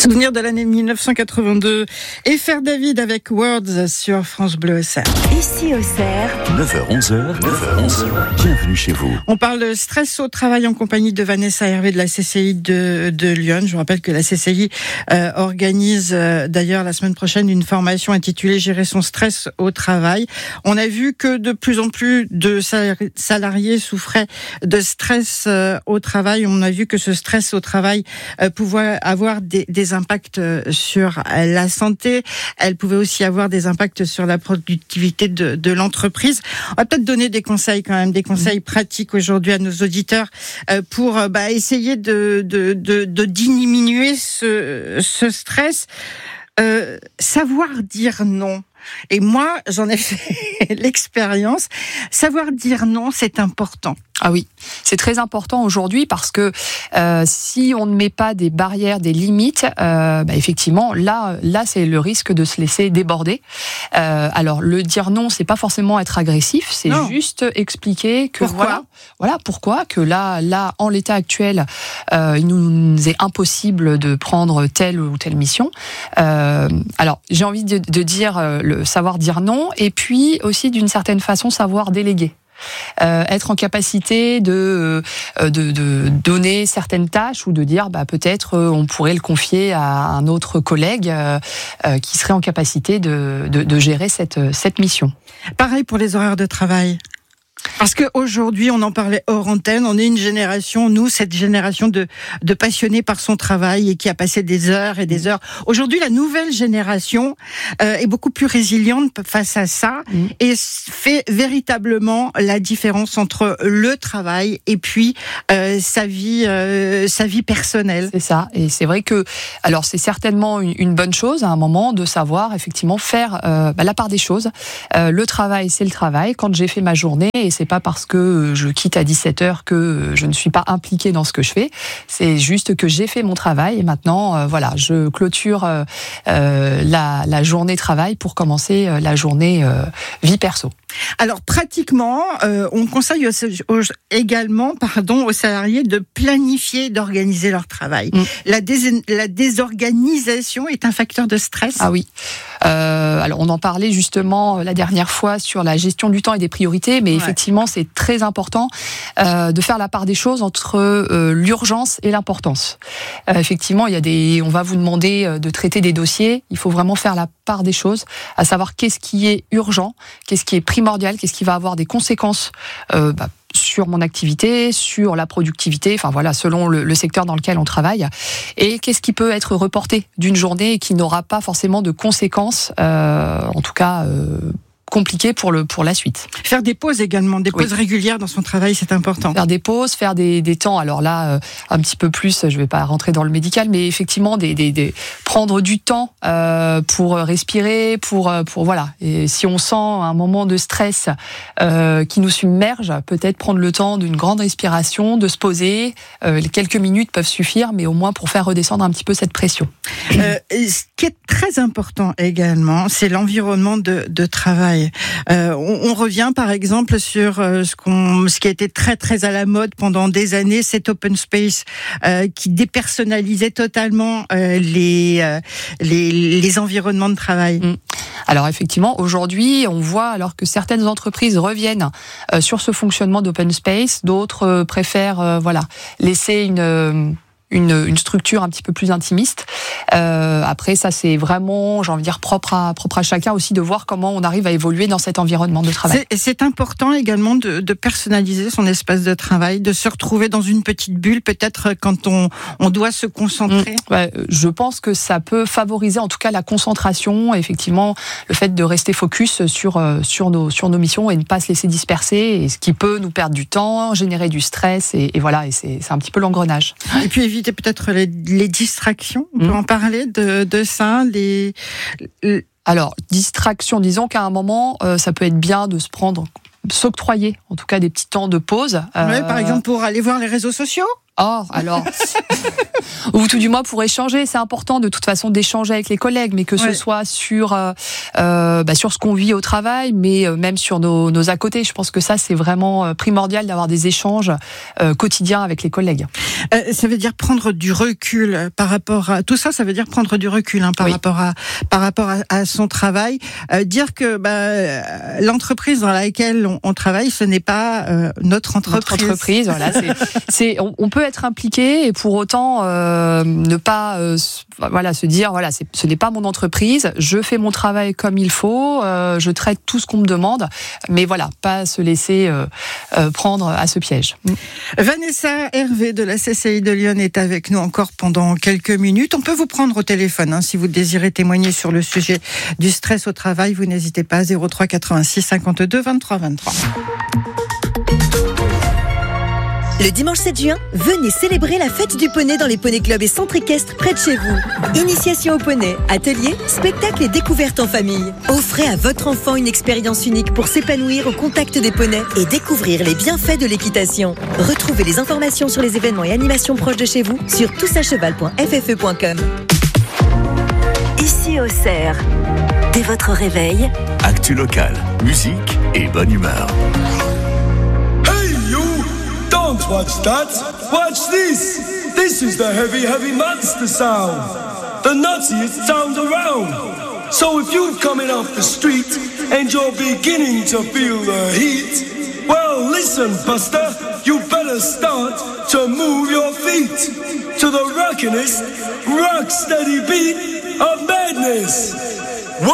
Souvenir de l'année 1982 et faire David avec Words sur France Bleu Auxerre. Ici Auxerre, 9h-11h, bienvenue chez vous. On parle stress au travail en compagnie de Vanessa Hervé de la CCI de Lyon. Je vous rappelle que la CCI organise d'ailleurs la semaine prochaine une formation intitulée Gérer son stress au travail. On a vu que de plus en plus de salariés souffraient de stress au travail. On a vu que ce stress au travail pouvait avoir des impacts sur la santé. Elle pouvait aussi avoir des impacts sur la productivité de l'entreprise. On va peut-être donner des conseils quand même, des conseils pratiques aujourd'hui à nos auditeurs pour essayer de diminuer ce stress. Savoir dire non. Et moi, j'en ai fait l'expérience. Savoir dire non, c'est important. Ah oui, c'est très important aujourd'hui parce que si on ne met pas des barrières, des limites, effectivement, là, c'est le risque de se laisser déborder. Alors, le dire non, c'est pas forcément être agressif, c'est juste expliquer que voilà pourquoi que là, en l'état actuel, il nous est impossible de prendre telle ou telle mission. Alors, j'ai envie de dire le savoir dire non, et puis aussi d'une certaine façon savoir déléguer. Être en capacité de donner certaines tâches ou de dire peut-être on pourrait le confier à un autre collègue qui serait en capacité de gérer cette mission. Pareil pour les horaires de travail. Parce qu'aujourd'hui, on en parlait hors antenne, on est une génération, nous, cette génération de passionnés par son travail et qui a passé des heures et des heures. Aujourd'hui, la nouvelle génération est beaucoup plus résiliente face à ça et fait véritablement la différence entre le travail et puis sa vie personnelle. C'est ça, et c'est vrai que, alors c'est certainement une bonne chose à un moment de savoir effectivement faire la part des choses. Le travail, c'est le travail. Quand j'ai fait ma journée, et c'est pas parce que je quitte à 17h que je ne suis pas impliquée dans ce que je fais. C'est juste que j'ai fait mon travail et maintenant, je clôture la journée travail pour commencer la journée vie perso. Alors pratiquement, on conseille également aux salariés de planifier, d'organiser leur travail. La désorganisation est un facteur de stress. Ah oui. Alors on en parlait justement la dernière fois sur la gestion du temps et des priorités, mais effectivement c'est très important de faire la part des choses entre l'urgence et l'importance. Effectivement, on va vous demander de traiter des dossiers. Il faut vraiment faire la part des choses, à savoir qu'est-ce qui est urgent, qu'est-ce qui est primordial, qu'est-ce qui va avoir des conséquences sur mon activité, sur la productivité, selon le secteur dans lequel on travaille, et qu'est-ce qui peut être reporté d'une journée et qui n'aura pas forcément de conséquences, en tout cas compliqué pour la suite. Faire des pauses également, des pauses régulières dans son travail, c'est important. Faire des pauses, faire des temps. Alors là, un petit peu plus, je vais pas rentrer dans le médical, mais effectivement, prendre du temps pour respirer, pour voilà. Et si on sent un moment de stress qui nous submerge, peut-être prendre le temps d'une grande respiration, de se poser. Quelques minutes peuvent suffire, mais au moins pour faire redescendre un petit peu cette pression. Ce qui est très important également, c'est l'environnement de travail. On revient par exemple sur ce qui a été très très à la mode pendant des années, cet open space qui dépersonnalisait totalement les environnements de travail. Alors effectivement, aujourd'hui, on voit alors que certaines entreprises reviennent sur ce fonctionnement d'open space, d'autres préfèrent laisser une structure un petit peu plus intimiste. Après, ça c'est vraiment, j'ai envie de dire, propre à chacun aussi de voir comment on arrive à évoluer dans cet environnement de travail. C'est important également de personnaliser son espace de travail, de se retrouver dans une petite bulle, peut-être quand on doit se concentrer. Je pense que ça peut favoriser en tout cas la concentration, effectivement, le fait de rester focus sur nos missions et ne pas se laisser disperser, et ce qui peut nous perdre du temps, générer du stress, et c'est un petit peu l'engrenage. Et puis éviter peut-être les distractions. On peut en parler de ça. Alors, distraction, disons qu'à un moment, ça peut être bien de s'octroyer, en tout cas, des petits temps de pause. Par exemple, pour aller voir les réseaux sociaux. Alors, ou tout du moins pour échanger, c'est important de toute façon d'échanger avec les collègues, mais que ce soit sur ce qu'on vit au travail, mais même sur nos à côté. Je pense que ça, c'est vraiment primordial d'avoir des échanges quotidiens avec les collègues. Ça veut dire prendre du recul par rapport à tout ça. Ça veut dire prendre du recul par rapport à son travail. Dire que l'entreprise dans laquelle on travaille, ce n'est pas notre entreprise. Voilà, on peut être impliqué et pour autant ne pas se dire ce n'est pas mon entreprise, je fais mon travail comme il faut, je traite tout ce qu'on me demande, mais pas se laisser prendre à ce piège. Vanessa Hervé de la CCI de Lyon est avec nous encore pendant quelques minutes. On peut vous prendre au téléphone si vous désirez témoigner sur le sujet du stress au travail. Vous n'hésitez pas, 03 86 52 23 23. Le dimanche 7 juin, venez célébrer la fête du poney dans les poneys clubs et centres équestres près de chez vous. Initiation au poney, ateliers, spectacles et découvertes en famille. Offrez à votre enfant une expérience unique pour s'épanouir au contact des poneys et découvrir les bienfaits de l'équitation. Retrouvez les informations sur les événements et animations proches de chez vous sur toutsacheval.ffe.com. Ici au Cerf, dès votre réveil, Actu locale, musique et bonne humeur. Don't watch that, watch this. This is the heavy, heavy monster sound. The nuttiest sound around. So if you're coming off the street and you're beginning to feel the heat, well listen Buster, you better start to move your feet to the rockinest, rock steady beat of madness.